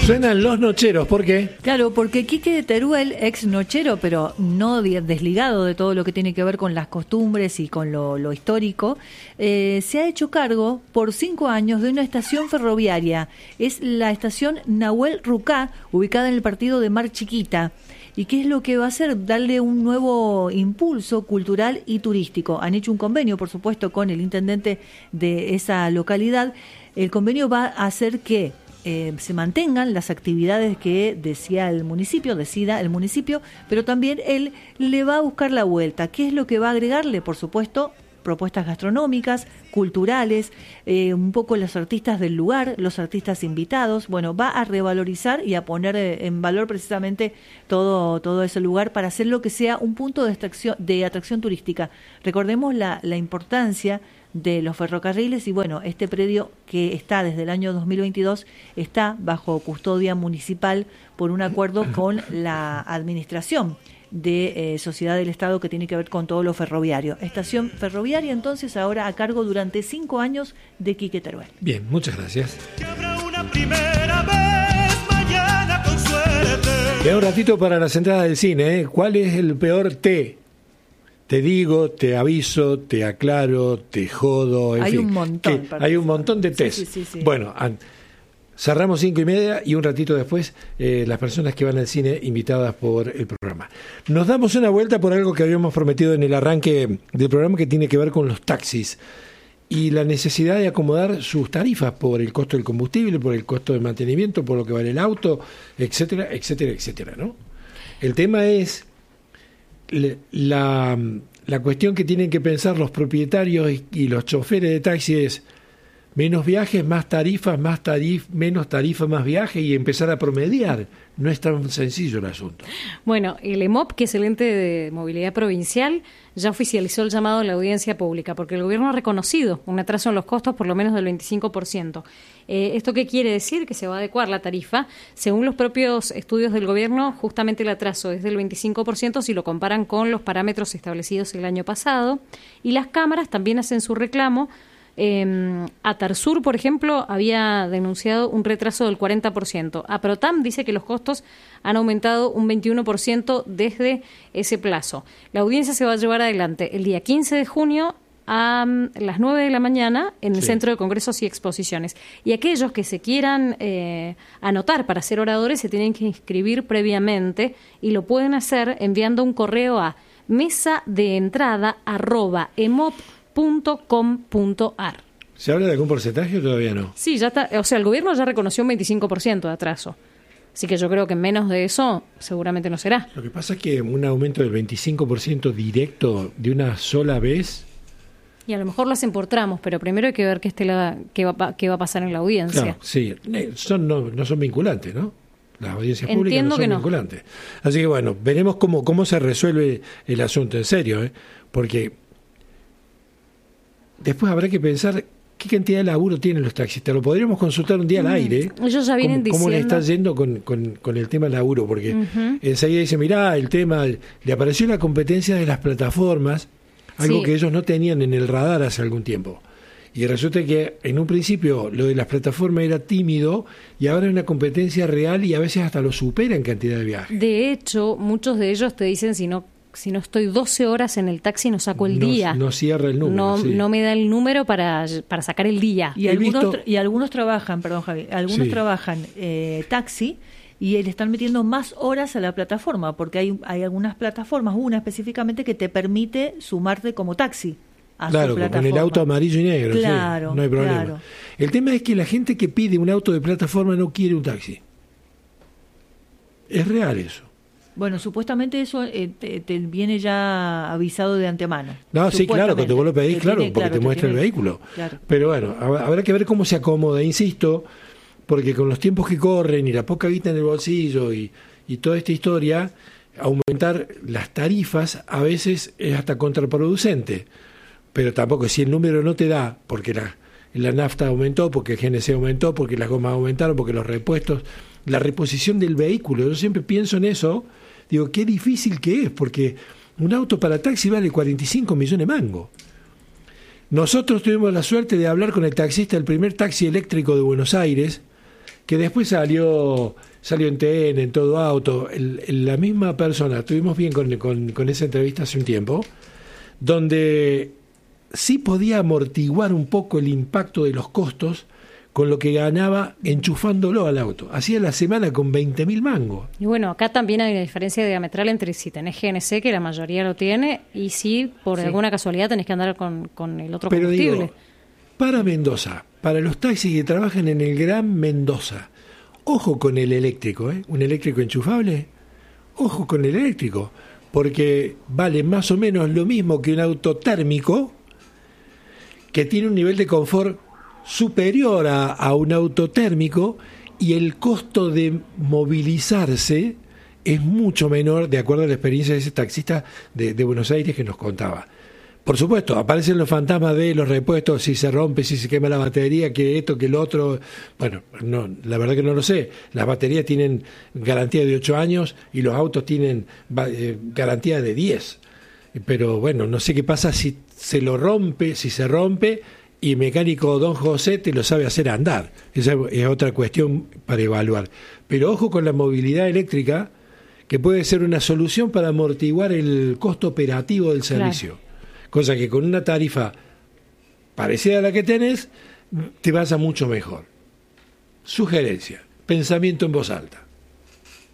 Suenan Los Nocheros, ¿por qué? Claro, porque Quique Teruel, ex nochero, pero no desligado de todo lo que tiene que ver con las costumbres y con lo histórico, se ha hecho cargo por 5 años de una estación ferroviaria. Es la estación Nahuel Rucá, ubicada en el partido de Mar Chiquita. ¿Y qué es lo que va a hacer? Darle un nuevo impulso cultural y turístico. Han hecho un convenio, por supuesto, con el intendente de esa localidad. El convenio va a hacer que se mantengan las actividades que decida el municipio, pero también él le va a buscar la vuelta. ¿Qué es lo que va a agregarle? Por supuesto, propuestas gastronómicas, culturales, un poco los artistas del lugar, los artistas invitados. Bueno, va a revalorizar y a poner en valor precisamente todo ese lugar para hacer lo que sea un punto de atracción turística. Recordemos la importancia de los ferrocarriles y bueno, este predio que está desde el año 2022 está bajo custodia municipal por un acuerdo con la administración de Sociedad del Estado que tiene que ver con todo lo ferroviario. Estación ferroviaria entonces ahora a cargo durante 5 años de Quique Teruel. Bien, muchas gracias. Queda un ratito para las entradas del cine, ¿eh? ¿Cuál es el peor té? Te digo, te aviso, te aclaro, te jodo. Hay un montón. Hay un montón de test. Sí. Bueno, cerramos 5:30 y un ratito después las personas que van al cine invitadas por el programa. Nos damos una vuelta por algo que habíamos prometido en el arranque del programa que tiene que ver con los taxis y la necesidad de acomodar sus tarifas por el costo del combustible, por el costo de mantenimiento, por lo que vale el auto, etcétera, ¿no? El tema es la cuestión que tienen que pensar los propietarios y los choferes de taxi es menos viajes, más tarifas, menos tarifas, más viajes y empezar a promediar. No es tan sencillo el asunto. Bueno, el EMOP, que es el ente de movilidad provincial, ya oficializó el llamado a la audiencia pública, porque el gobierno ha reconocido un atraso en los costos por lo menos del 25%. ¿Esto qué quiere decir? Que se va a adecuar la tarifa. Según los propios estudios del gobierno, justamente el atraso es del 25% si lo comparan con los parámetros establecidos el año pasado. Y las cámaras también hacen su reclamo. Atarsur, por ejemplo, había denunciado un retraso del 40%. Aprotam dice que los costos han aumentado un 21% desde ese plazo. La audiencia se va a llevar adelante el día 15 de junio a las 9 de la mañana en el Centro de Congresos y Exposiciones. Y aquellos que se quieran anotar para ser oradores se tienen que inscribir previamente y lo pueden hacer enviando un correo a mesadeentrada@emop.com.ar. ¿Se habla de algún porcentaje o todavía no? Sí, ya está. O sea, el gobierno ya reconoció un 25% de atraso. Así que yo creo que menos de eso seguramente no será. Lo que pasa es que un aumento del 25% directo de una sola vez... Y a lo mejor lo hacen por tramos, pero primero hay que ver qué va a pasar en la audiencia. Claro, sí, no son vinculantes, ¿no? Las audiencias públicas no son vinculantes. Así que bueno, veremos cómo se resuelve el asunto, en serio, ¿eh? Porque después habrá que pensar qué cantidad de laburo tienen los taxistas. Lo podríamos consultar un día al aire. Ellos ya vienen diciendo... ¿Cómo le está yendo con el tema del laburo? Porque enseguida dice, mirá, el tema, le apareció la competencia de las plataformas, algo que ellos no tenían en el radar hace algún tiempo. Y resulta que en un principio lo de las plataformas era tímido y ahora es una competencia real y a veces hasta lo supera en cantidad de viajes. De hecho, muchos de ellos te dicen, si no estoy 12 horas en el taxi no saco el día. No cierra el número. No me da el número para sacar el día. Y algunos trabajan, perdón Javi, trabajan taxi y le están metiendo más horas a la plataforma, porque hay algunas plataformas, una específicamente que te permite sumarte como taxi. Claro, con el auto amarillo y negro, claro, no hay problema. Claro. El tema es que la gente que pide un auto de plataforma no quiere un taxi. Es real eso. Bueno, supuestamente eso te viene ya avisado de antemano. No, sí, claro, cuando vos lo pedís, porque te muestra el vehículo. Claro. Pero bueno, habrá que ver cómo se acomoda, insisto, porque con los tiempos que corren y la poca guita en el bolsillo y toda esta historia, aumentar las tarifas a veces es hasta contraproducente. Pero tampoco, si el número no te da, porque la nafta aumentó, porque el GNC aumentó, porque las gomas aumentaron, porque los repuestos, la reposición del vehículo, yo siempre pienso en eso, digo, qué difícil que es, porque un auto para taxi vale 45 millones de mangos. Nosotros tuvimos la suerte de hablar con el taxista del primer taxi eléctrico de Buenos Aires, que después salió en TN, en Todo Auto, la misma persona, estuvimos bien con esa entrevista hace un tiempo, donde sí podía amortiguar un poco el impacto de los costos con lo que ganaba enchufándolo al auto. Hacía la semana con 20.000 mangos. Y bueno, acá también hay una diferencia diametral entre si tenés GNC, que la mayoría lo tiene, y si por alguna casualidad tenés que andar con el otro combustible. Digo, para Mendoza, para los taxis que trabajan en el Gran Mendoza, ojo con el eléctrico, un eléctrico enchufable, ojo con el eléctrico, porque vale más o menos lo mismo que un auto térmico que tiene un nivel de confort superior a un auto térmico, y el costo de movilizarse es mucho menor, de acuerdo a la experiencia de ese taxista de Buenos Aires que nos contaba. Por supuesto, aparecen los fantasmas de los repuestos, si se rompe, si se quema la batería, que esto, que el otro. Bueno, no, la verdad que no lo sé. Las baterías tienen garantía de 8 años y los autos tienen garantía de 10. Pero bueno, no sé qué pasa si se rompe y el mecánico Don José te lo sabe hacer andar. Esa es otra cuestión para evaluar. Pero ojo con la movilidad eléctrica, que puede ser una solución para amortiguar el costo operativo del servicio. Claro. Cosa que con una tarifa parecida a la que tenés, te vas a mucho mejor. Sugerencia, pensamiento en voz alta.